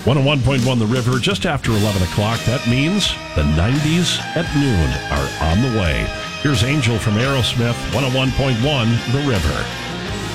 101.1 The River, just after 11 o'clock. That means the 90s at noon are on the way. Here's Angel from Aerosmith, 101.1 The River.